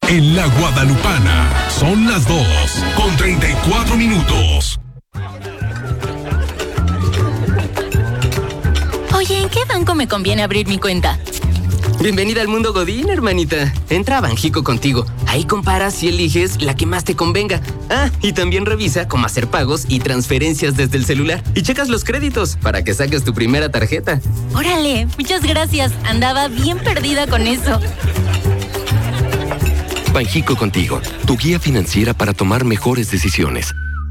En la Guadalupana son las 2:34. Oye, ¿en qué banco me conviene abrir mi cuenta? Bienvenida al mundo Godín, hermanita. Entra a Banjico Contigo. Ahí comparas y eliges la que más te convenga. Ah, y también revisa cómo hacer pagos y transferencias desde el celular. Y checas los créditos para que saques tu primera tarjeta. Órale, muchas gracias. Andaba bien perdida con eso. Banjico Contigo, tu guía financiera para tomar mejores decisiones.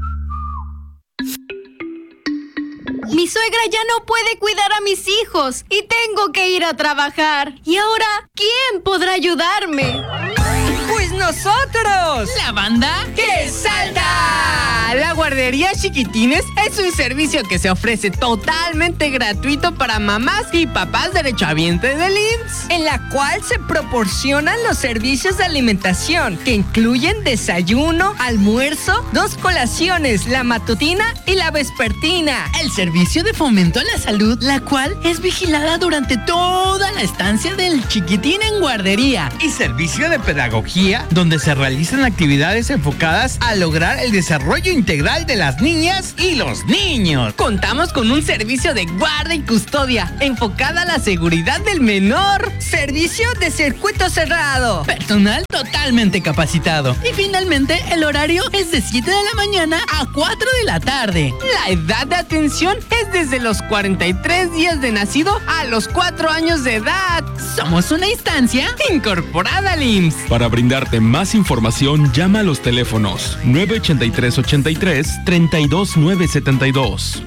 Mi suegra ya no puede cuidar a mis hijos y tengo que ir a trabajar. ¿Y ahora quién podrá ayudarme? ¡Pues nosotros! ¿La banda? ¡Que salta! La guardería Chiquitines es un servicio que se ofrece totalmente gratuito para mamás y papás derechohabientes del IMSS, en la cual se proporcionan los servicios de alimentación que incluyen desayuno, almuerzo, 2 colaciones, la matutina y la vespertina. El servicio de fomento a la salud, la cual es vigilada durante toda la estancia del chiquitín en guardería. Y servicio de pedagogía, donde se realizan actividades enfocadas a lograr el desarrollo integral de las niñas y los niños. Contamos con un servicio de guarda y custodia enfocada a la seguridad del menor. Servicio de circuito cerrado. Personal totalmente capacitado. Y finalmente, el horario es de 7 de la mañana a 4 de la tarde. La edad de atención es desde los 43 días de nacido a los 4 años de edad. Somos una instancia incorporada al IMSS. Para brindarte más información, llama a los teléfonos 983-83-32972,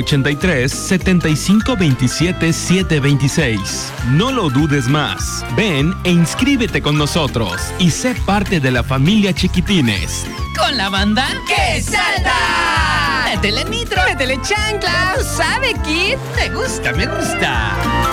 983-7527-726. No lo dudes más. Ven e inscríbete con nosotros y sé parte de la familia Chiquitines. Con la banda ¡Que salta! ¡Métele nitro! ¡Métele chancla! ¿Sabe, Kid? Me gusta, me gusta.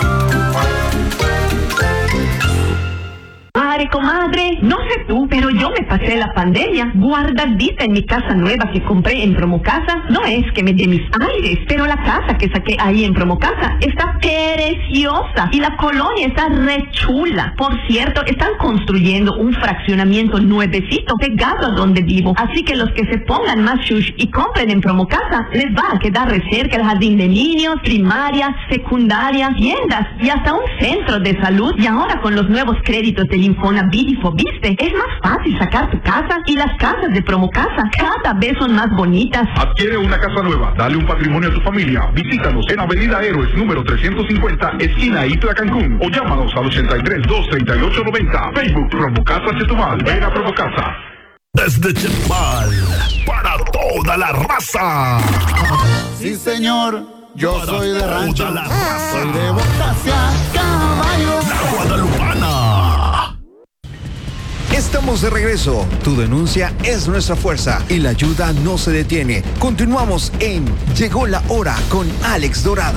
Comadre, no sé tú, pero yo me pasé la pandemia guardadita en mi casa nueva que compré en Promocasa. No es que me dé mis aires, pero la casa que saqué ahí en Promocasa está preciosa y la colonia está re chula. Por cierto, están construyendo un fraccionamiento nuevecito pegado a donde vivo, así que los que se pongan más shush y compren en Promocasa les va a quedar re cerca el jardín de niños, primaria, secundaria, tiendas y hasta un centro de salud. Y ahora con los nuevos créditos del Infonavit y Fobiste, es más fácil sacar tu casa, y las casas de Promocasa cada vez son más bonitas. Adquiere una casa nueva, dale un patrimonio a tu familia. Visítanos en Avenida Héroes número 350, esquina Itla, Cancún, o llámanos al 83-238-90. Facebook Promocasa Chetumal. Ven a Promocasa. Desde Chetumal, para toda la raza. Sí, señor, yo para soy de rancho, la raza. soy de Bocasia, caballo. La Guadalupana. Estamos de regreso. Tu denuncia es nuestra fuerza y la ayuda no se detiene. Continuamos en Llegó la Hora con Alex Dorado.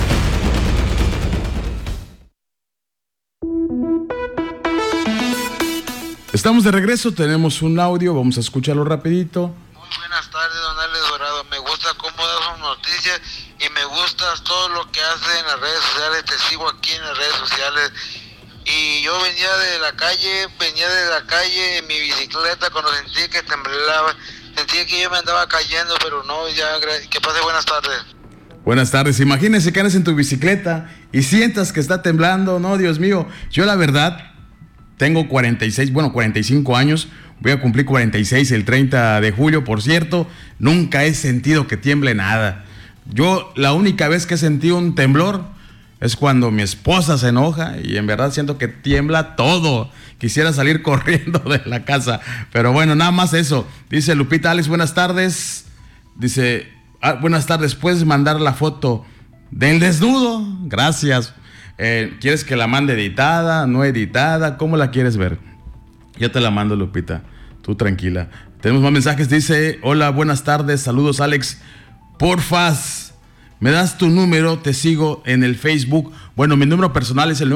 Estamos de regreso, tenemos un audio, vamos a escucharlo rapidito. Muy buenas tardes, don Alex Dorado. Me gusta cómo das sus noticias y me gusta todo lo que hace en las redes sociales. Te sigo aquí en las redes sociales. Y yo venía de la calle en mi bicicleta cuando sentí que temblaba, sentí que yo me andaba cayendo, pero no, ya, que pase buenas tardes. Buenas tardes, imagínense que andas en tu bicicleta y sientas que está temblando, no, Dios mío, yo la verdad tengo 45 años, voy a cumplir 46 el 30 de julio, por cierto, nunca he sentido que tiemble nada. Yo la única vez que he sentido un temblor es cuando mi esposa se enoja y en verdad siento que tiembla todo. Quisiera salir corriendo de la casa. Pero bueno, nada más eso. Dice Lupita, Alex, buenas tardes. Dice, buenas tardes, ¿puedes mandar la foto del desnudo? Gracias. ¿Quieres que la mande editada, no editada? ¿Cómo la quieres ver? Yo te la mando, Lupita. Tú tranquila. Tenemos más mensajes. Dice, hola, buenas tardes. Saludos, Alex. Porfas, ¿me das tu número? Te sigo en el Facebook. Bueno, mi número personal es el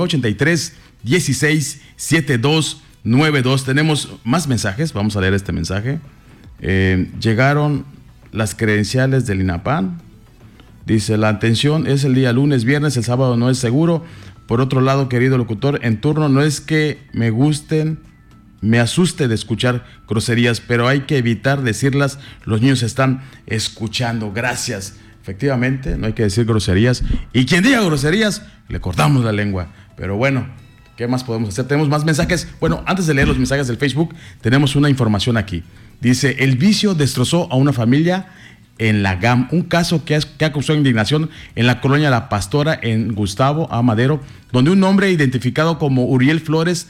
983-167292. Tenemos más mensajes. Vamos a leer este mensaje. Llegaron las credenciales del INAPAM. Dice, la atención es el día lunes, viernes, el sábado no es seguro. Por otro lado, querido locutor, en turno no es que me gusten me asuste de escuchar groserías, pero hay que evitar decirlas. Los niños están escuchando. Gracias. Efectivamente, no hay que decir groserías. Y quien diga groserías, le cortamos la lengua. Pero bueno, ¿qué más podemos hacer? Tenemos más mensajes. Bueno, antes de leer los mensajes del Facebook, tenemos una información aquí. Dice, el vicio destrozó a una familia en la GAM. Un caso que ha causado indignación en la colonia La Pastora, en Gustavo A. Madero, donde un hombre identificado como Uriel Flores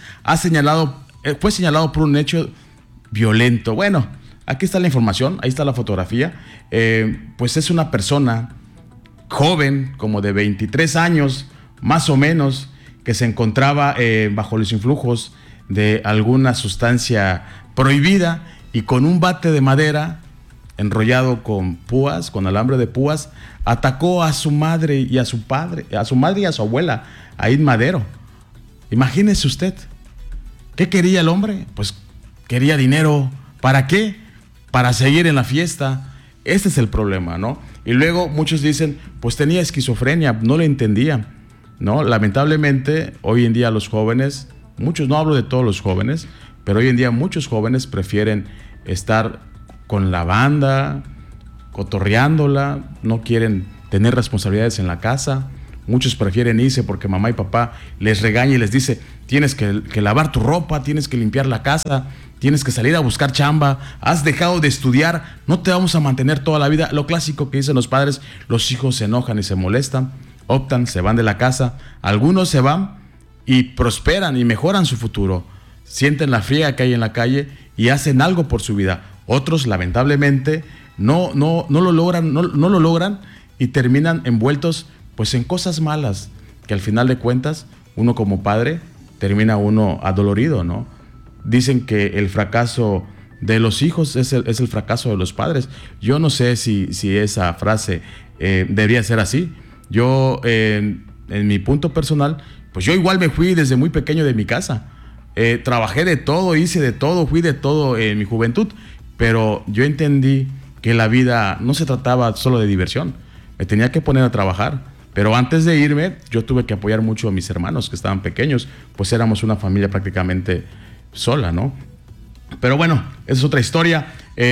fue señalado por un hecho violento. Bueno, aquí está la información, ahí está la fotografía. Pues es una persona joven, como de 23 años, más o menos, que se encontraba bajo los influjos de alguna sustancia prohibida y con un bate de madera enrollado con púas, con alambre de púas, atacó a su madre y a su padre, a su madre y a su abuela, Aid Madero. Imagínese usted. ¿Qué quería el hombre? Pues quería dinero. ¿Para qué? Para seguir en la fiesta. Este es el problema, ¿no? Y luego muchos dicen, pues tenía esquizofrenia, no lo entendía, ¿no? Lamentablemente, hoy en día los jóvenes, muchos, no hablo de todos los jóvenes, pero hoy en día muchos jóvenes prefieren estar con la banda, cotorreándola, no quieren tener responsabilidades en la casa. Muchos prefieren irse porque mamá y papá les regaña y les dice, tienes que lavar tu ropa, tienes que limpiar la casa, tienes que salir a buscar chamba, has dejado de estudiar, no te vamos a mantener toda la vida. Lo clásico que dicen los padres, los hijos se enojan y se molestan, optan, se van de la casa. Algunos se van y prosperan y mejoran su futuro, sienten la friega que hay en la calle y hacen algo por su vida. Otros, lamentablemente, no lo logran y terminan envueltos pues en cosas malas, que al final de cuentas, uno como padre, termina uno adolorido, ¿no? Dicen que el fracaso de los hijos es el fracaso de los padres. Yo no sé si esa frase debería ser así. Yo, en mi punto personal, pues yo igual me fui desde muy pequeño de mi casa. Trabajé de todo, hice de todo, fui de todo en mi juventud, pero yo entendí que la vida no se trataba solo de diversión. Me tenía que poner a trabajar. Pero antes de irme, yo tuve que apoyar mucho a mis hermanos que estaban pequeños, pues éramos una familia prácticamente sola, ¿no? Pero bueno, esa es otra historia.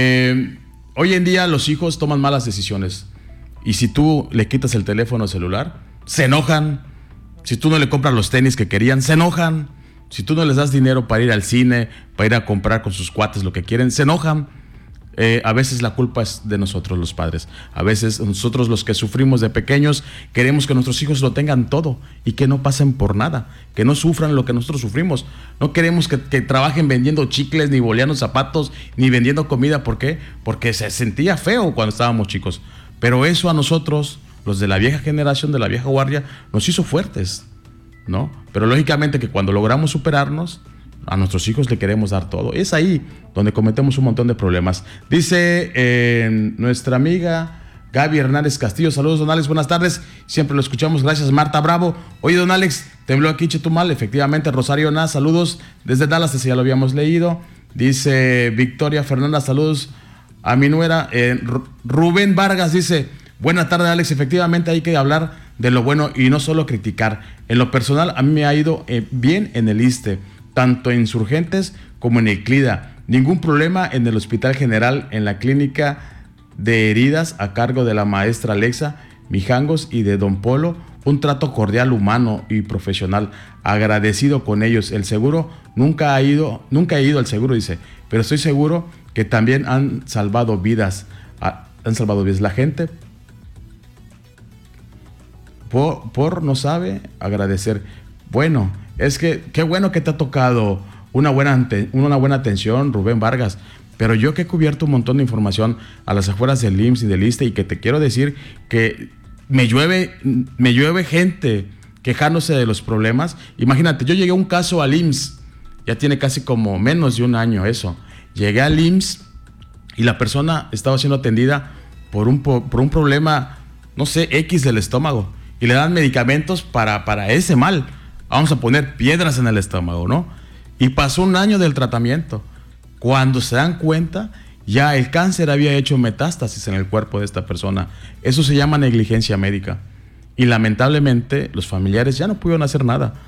Hoy en día los hijos toman malas decisiones. Y si tú le quitas el teléfono celular, se enojan. Si tú no le compras los tenis que querían, se enojan. Si tú no les das dinero para ir al cine, para ir a comprar con sus cuates lo que quieren, se enojan. A veces la culpa es de nosotros los padres. A veces nosotros los que sufrimos de pequeños queremos que nuestros hijos lo tengan todo y que no pasen por nada, que no sufran lo que nosotros sufrimos. No queremos que trabajen vendiendo chicles, ni boleando zapatos, ni vendiendo comida. ¿Por qué? Porque se sentía feo cuando estábamos chicos. Pero eso a nosotros, los de la vieja generación, de la vieja guardia, nos hizo fuertes, ¿no? Pero lógicamente que cuando logramos superarnos, a nuestros hijos le queremos dar todo. Es ahí donde cometemos un montón de problemas. Dice nuestra amiga Gaby Hernández Castillo. Saludos, don Alex, buenas tardes. Siempre lo escuchamos. Gracias, Marta Bravo. Oye, don Alex, tembló aquí Chetumal. Efectivamente, Rosario Naz, saludos desde Dallas, ese ya lo habíamos leído. Dice Victoria Fernanda, saludos a mi nuera. Rubén Vargas dice, buena tarde, Alex. Efectivamente hay que hablar de lo bueno y no solo criticar. En lo personal, a mí me ha ido bien en el ISSSTE, tanto en Insurgentes como en el CLIDA. Ningún problema en el Hospital General, en la clínica de heridas a cargo de la maestra Alexa Mijangos y de don Polo. Un trato cordial, humano y profesional. Agradecido con ellos. El seguro nunca he ido al seguro, dice, pero estoy seguro que también han salvado vidas. La gente por no sabe agradecer. Bueno, es que qué bueno que te ha tocado una buena atención, Rubén Vargas. Pero yo que he cubierto un montón de información a las afueras del IMSS y del ISSSTE, y que te quiero decir que me llueve gente quejándose de los problemas. Imagínate, yo llegué a un caso al IMSS, ya tiene casi como menos de un año eso. Llegué al IMSS y la persona estaba siendo atendida por un problema, no sé, X del estómago. Y le dan medicamentos para ese mal. Vamos a poner piedras en el estómago, ¿no? Y pasó un año del tratamiento. Cuando se dan cuenta, ya el cáncer había hecho metástasis en el cuerpo de esta persona. Eso se llama negligencia médica. Y lamentablemente los familiares ya no pudieron hacer nada.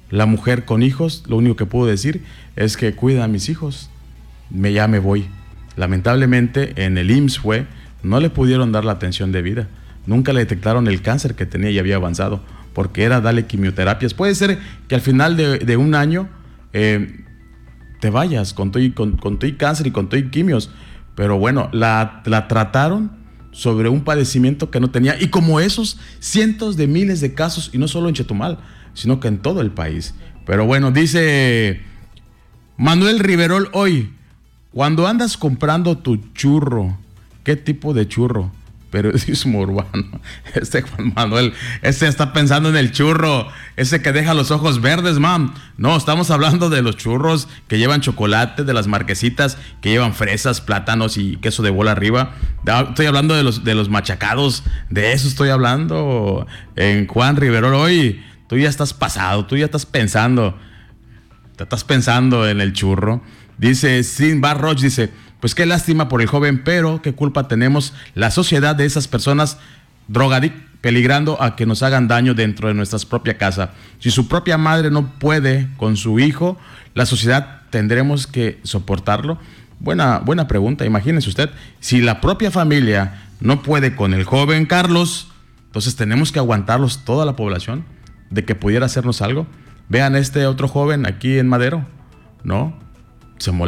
La mujer con hijos, lo único que pudo decir es que cuida a mis hijos, ya me voy. Lamentablemente en el IMSS no le pudieron dar la atención debida. Nunca le detectaron el cáncer que tenía y había avanzado, porque era darle quimioterapias. Puede ser que al final de un año te vayas con tu cáncer y con tu quimios, pero bueno, la trataron sobre un padecimiento que no tenía, y como esos cientos de miles de casos, y no solo en Chetumal, sino que en todo el país. Pero bueno, dice Manuel Riverol hoy, cuando andas comprando tu churro, ¿qué tipo de churro? Periodismo urbano. Juan Manuel, está pensando en el churro, ese que deja los ojos verdes, mam. No, estamos hablando de los churros que llevan chocolate, de las marquesitas que llevan fresas, plátanos y queso de bola arriba. Estoy hablando de los machacados, de eso estoy hablando. En Juan Riverol hoy, tú ya estás pasado, tú ya estás pensando en el churro. Dice Sin Barroch, dice, pues qué lástima por el joven, pero qué culpa tenemos la sociedad de esas personas drogadictas, peligrando a que nos hagan daño dentro de nuestra propia casa. Si su propia madre no puede con su hijo, la sociedad tendremos que soportarlo. Buena pregunta. Imagínese usted, si la propia familia no puede con el joven Carlos, entonces tenemos que aguantarlos toda la población de que pudiera hacernos algo. Vean este otro joven aquí en Madero, ¿no? Se molesta.